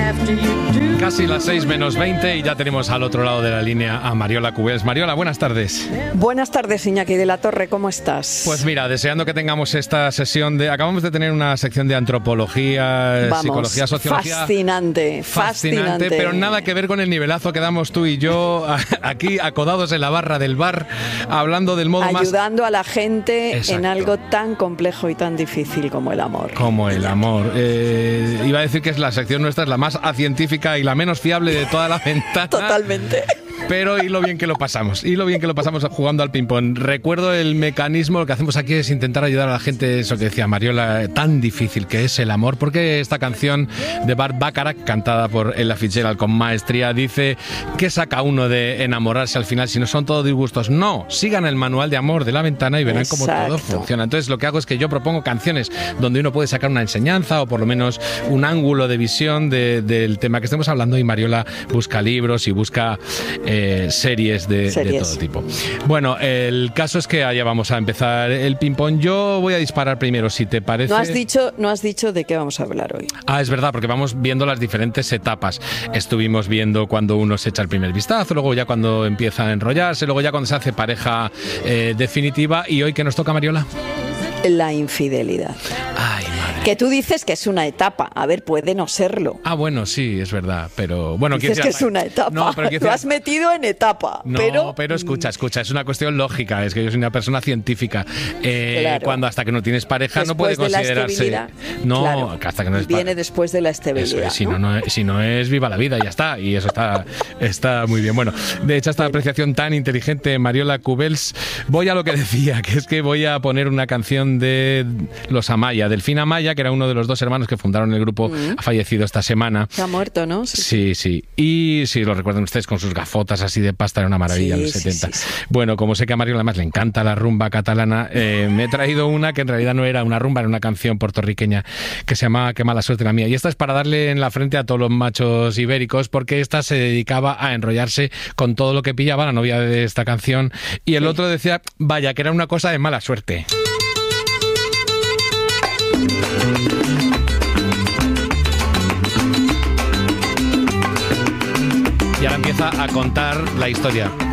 Casi las 6 menos 20 y ya tenemos al otro lado de la línea a Mariola Cubels. Mariola, buenas tardes. Buenas tardes, Iñaki de la Torre, ¿cómo estás? Pues mira, deseando que tengamos esta sesión de... Acabamos de tener una sección de antropología, psicología, sociología. Fascinante. Pero nada que ver con el nivelazo que damos tú y yo aquí acodados en la barra del bar, hablando del modo ayudando a la gente. Exacto. En algo tan complejo y tan difícil como el amor. Como el amor. Iba a decir que es la sección nuestra, es la más acientífica y la menos fiable de toda la ventana. Totalmente. Pero y lo bien que lo pasamos jugando al ping-pong. Recuerdo el mecanismo, lo que hacemos aquí es intentar ayudar a la gente, eso que decía Mariola, tan difícil que es el amor, porque esta canción de Burt Bacharach, cantada por Ella Fitzgerald con maestría, dice: ¿qué saca uno de enamorarse al final si no son todos disgustos? No, sigan el manual de amor de la ventana y verán cómo todo funciona. Entonces lo que hago es que yo propongo canciones donde uno puede sacar una enseñanza o por lo menos un ángulo de visión del tema que estemos hablando, y Mariola busca libros y busca series de todo tipo. Bueno, el caso es que allá vamos a empezar el ping-pong. Yo voy a disparar primero, si te parece. No has dicho de qué vamos a hablar hoy. Ah, es verdad, porque vamos viendo las diferentes etapas. Estuvimos viendo cuando uno se echa el primer vistazo, luego ya cuando empieza a enrollarse, luego ya cuando se hace pareja definitiva. ¿Y hoy qué nos toca, Mariola? La infidelidad. Ay, madre. Que tú dices que es una etapa. A ver, puede no serlo. Ah, bueno, sí, es verdad. Pero bueno, dices que es una etapa. No, pero lo has metido en etapa. No, pero escucha, es una cuestión lógica. Es que yo soy una persona científica. Claro. Cuando hasta que no tienes pareja después no puede considerarse. No, claro, hasta que no es viene después de la estabilidad. Eso es, si no es viva la vida, ya está. Y eso está muy bien. Bueno, de hecho, esta apreciación tan inteligente, Mariola Cubels, voy a lo que decía, que es que voy a poner una canción de los Amaya, Delfín Amaya, que era uno de los dos hermanos que fundaron el grupo, ha fallecido esta semana. Se ha muerto, ¿no? Sí. Y si lo recuerdan ustedes con sus gafotas así de pasta, era una maravilla en los 70. Sí. Bueno, como sé que a Mario además le encanta la rumba catalana, me he traído una que en realidad no era una rumba, era una canción puertorriqueña que se llama Qué mala suerte la mía. Y esta es para darle en la frente a todos los machos ibéricos, porque esta se dedicaba a enrollarse con todo lo que pillaba, la novia de esta canción. Y el otro decía, vaya, que era una cosa de mala suerte. Y ahora empieza a contar la historia.